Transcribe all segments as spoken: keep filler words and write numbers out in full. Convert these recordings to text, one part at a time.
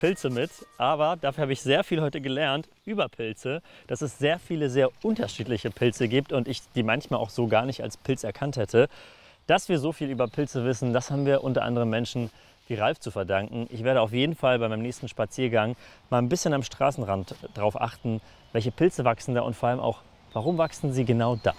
Pilze mit, aber dafür habe ich sehr viel heute gelernt über Pilze, dass es sehr viele sehr unterschiedliche Pilze gibt und ich die manchmal auch so gar nicht als Pilz erkannt hätte. Dass wir so viel über Pilze wissen, das haben wir unter anderem Menschen wie Ralf zu verdanken. Ich werde auf jeden Fall bei meinem nächsten Spaziergang mal ein bisschen am Straßenrand darauf achten, welche Pilze wachsen da und vor allem auch, warum wachsen sie genau da.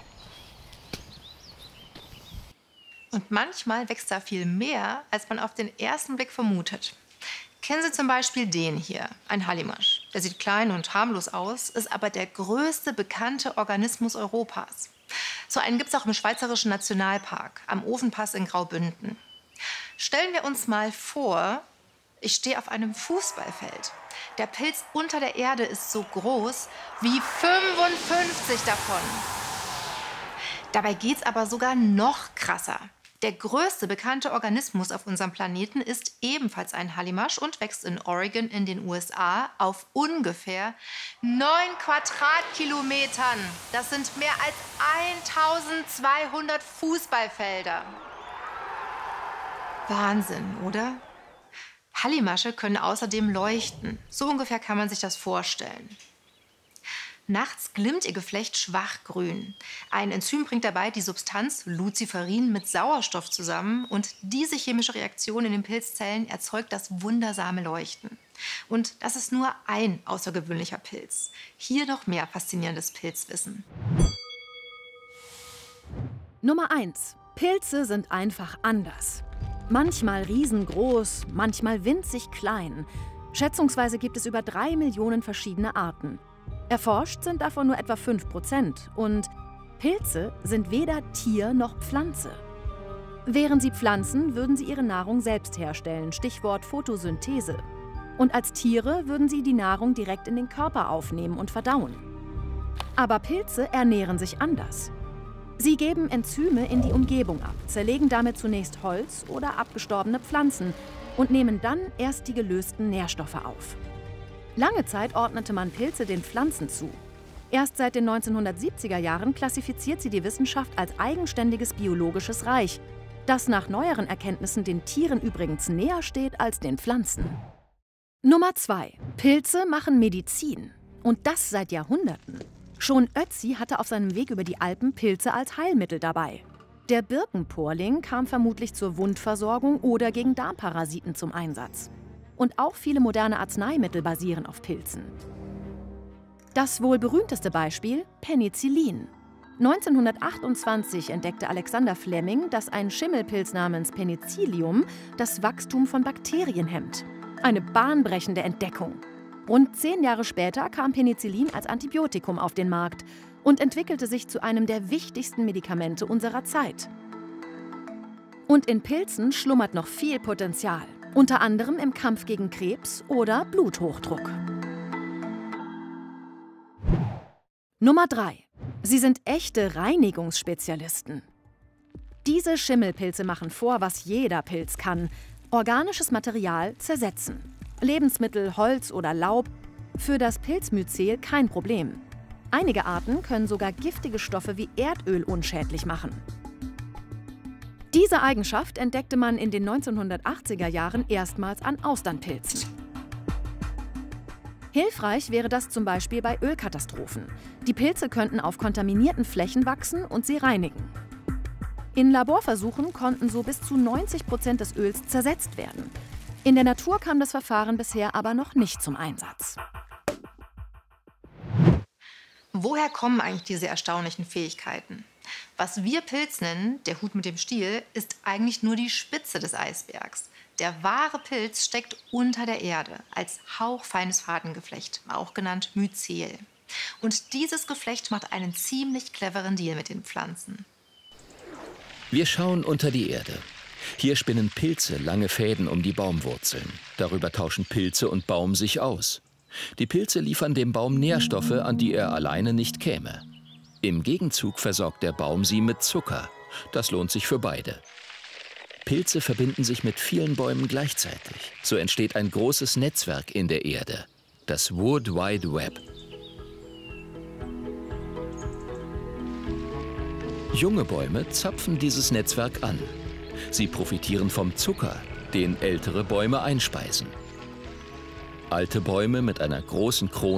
Und manchmal wächst da viel mehr, als man auf den ersten Blick vermutet. Kennen Sie zum Beispiel den hier, ein Hallimasch. Der sieht klein und harmlos aus, ist aber der größte bekannte Organismus Europas. So einen gibt es auch im Schweizerischen Nationalpark, am Ofenpass in Graubünden. Stellen wir uns mal vor, ich stehe auf einem Fußballfeld. Der Pilz unter der Erde ist so groß wie fünfundfünfzig davon. Dabei geht es aber sogar noch krasser. Der größte bekannte Organismus auf unserem Planeten ist ebenfalls ein Hallimasch und wächst in Oregon in den U S A auf ungefähr neun Quadratkilometern. Das sind mehr als eintausendzweihundert Fußballfelder. Wahnsinn, oder? Hallimasche können außerdem leuchten. So ungefähr kann man sich das vorstellen. Nachts glimmt ihr Geflecht schwach grün. Ein Enzym bringt dabei die Substanz Luciferin mit Sauerstoff zusammen und diese chemische Reaktion in den Pilzzellen erzeugt das wundersame Leuchten. Und das ist nur ein außergewöhnlicher Pilz. Hier noch mehr faszinierendes Pilzwissen. Nummer eins. Pilze sind einfach anders. Manchmal riesengroß, manchmal winzig klein. Schätzungsweise gibt es über drei Millionen verschiedene Arten. Erforscht sind davon nur etwa fünf Prozent und Pilze sind weder Tier noch Pflanze. Wären sie Pflanzen, würden sie ihre Nahrung selbst herstellen, Stichwort Photosynthese. Und als Tiere würden sie die Nahrung direkt in den Körper aufnehmen und verdauen. Aber Pilze ernähren sich anders. Sie geben Enzyme in die Umgebung ab, zerlegen damit zunächst Holz oder abgestorbene Pflanzen und nehmen dann erst die gelösten Nährstoffe auf. Lange Zeit ordnete man Pilze den Pflanzen zu. Erst seit den neunzehnhundertsiebziger Jahren klassifiziert sie die Wissenschaft als eigenständiges biologisches Reich, das nach neueren Erkenntnissen den Tieren übrigens näher steht als den Pflanzen. Nummer zwei. Pilze machen Medizin. Und das seit Jahrhunderten. Schon Ötzi hatte auf seinem Weg über die Alpen Pilze als Heilmittel dabei. Der Birkenporling kam vermutlich zur Wundversorgung oder gegen Darmparasiten zum Einsatz. Und auch viele moderne Arzneimittel basieren auf Pilzen. Das wohl berühmteste Beispiel: Penicillin. neunzehnhundertachtundzwanzig entdeckte Alexander Fleming, dass ein Schimmelpilz namens Penicillium das Wachstum von Bakterien hemmt. Eine bahnbrechende Entdeckung. Rund zehn Jahre später kam Penicillin als Antibiotikum auf den Markt und entwickelte sich zu einem der wichtigsten Medikamente unserer Zeit. Und in Pilzen schlummert noch viel Potenzial. Unter anderem im Kampf gegen Krebs oder Bluthochdruck. Nummer drei. Sie sind echte Reinigungsspezialisten. Diese Schimmelpilze machen vor, was jeder Pilz kann: organisches Material zersetzen. Lebensmittel, Holz oder Laub, für das Pilzmyzel kein Problem. Einige Arten können sogar giftige Stoffe wie Erdöl unschädlich machen. Diese Eigenschaft entdeckte man in den neunzehnhundertachtziger Jahren erstmals an Austernpilzen. Hilfreich wäre das zum Beispiel bei Ölkatastrophen. Die Pilze könnten auf kontaminierten Flächen wachsen und sie reinigen. In Laborversuchen konnten so bis zu neunzig Prozent des Öls zersetzt werden. In der Natur kam das Verfahren bisher aber noch nicht zum Einsatz. Woher kommen eigentlich diese erstaunlichen Fähigkeiten? Was wir Pilz nennen, der Hut mit dem Stiel, ist eigentlich nur die Spitze des Eisbergs. Der wahre Pilz steckt unter der Erde als hauchfeines Fadengeflecht, auch genannt Myzel. Und dieses Geflecht macht einen ziemlich cleveren Deal mit den Pflanzen. Wir schauen unter die Erde. Hier spinnen Pilze lange Fäden um die Baumwurzeln. Darüber tauschen Pilze und Baum sich aus. Die Pilze liefern dem Baum Nährstoffe, an die er alleine nicht käme. Im Gegenzug versorgt der Baum sie mit Zucker. Das lohnt sich für beide. Pilze verbinden sich mit vielen Bäumen gleichzeitig. So entsteht ein großes Netzwerk in der Erde, das Wood Wide Web. Junge Bäume zapfen dieses Netzwerk an. Sie profitieren vom Zucker, den ältere Bäume einspeisen. Alte Bäume mit einer großen Krone